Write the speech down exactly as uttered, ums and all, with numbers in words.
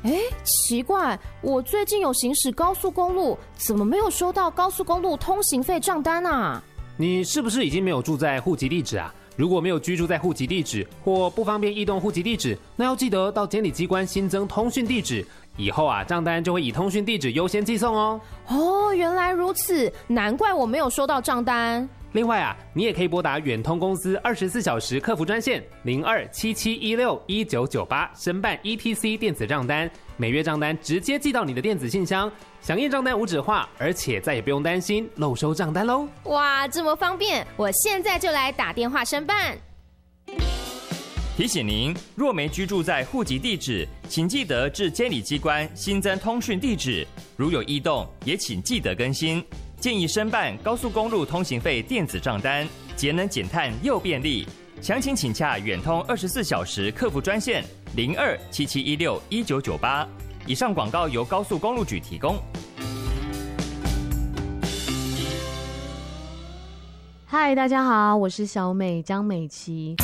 哎，奇怪，我最近有行驶高速公路，怎么没有收到高速公路通行费账单啊？ 你是不是已经没有住在户籍地址啊？如果没有居住在户籍地址或不方便异动户籍地址，那要记得到监理机关新增通讯地址，以后啊账单就会以通讯地址优先寄送哦。 哦，原来如此，难怪我没有收到账单。 另外啊，你也可以拨打远通公司二十四小时客服专线零二七七一六一九九八申办 E T C 电子账单，每月账单直接寄到你的电子信箱，响应账单无纸化，而且再也不用担心漏收账单喽。 哇，这么方便，我现在就来打电话申办。 提醒您，若没居住在户籍地址，请记得至监理机关新增通讯地址，如有异动，也请记得更新。建议申办高速公路通行费电子账单，节能减碳又便利。详情请洽远通二十四小时客服专线零二七七一六一九九八。以上广告由高速公路局提供。 嗨，大家好，我是小美张美琪。